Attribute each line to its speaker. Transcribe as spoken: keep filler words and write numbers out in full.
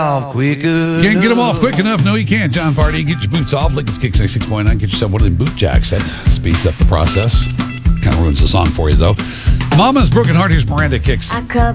Speaker 1: off quicker.
Speaker 2: Can't get them off quick enough. No, you can't. John Party, get your boots off. Lincoln's Kick ninety-six point nine. Get yourself one of them boot jacks. That speeds up the process. Kind of ruins the song for you, though. Mama's Broken Heart. Here's Miranda Kicks.
Speaker 3: I cut